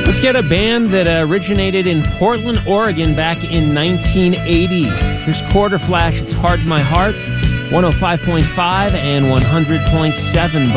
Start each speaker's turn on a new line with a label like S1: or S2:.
S1: Let's get a band that originated in Portland, Oregon back in 1980. Here's Quarter Flash, It's Hard in My Heart, 105.5 and 100.7